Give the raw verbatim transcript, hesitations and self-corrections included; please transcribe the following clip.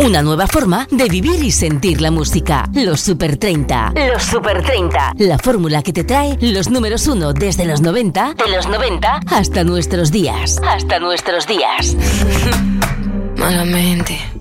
Una nueva forma de vivir y sentir la música. Los Super treinta. Los Super treinta. La fórmula que te trae los números uno desde los noventa, de los noventa hasta nuestros días. Hasta nuestros días. Malamente.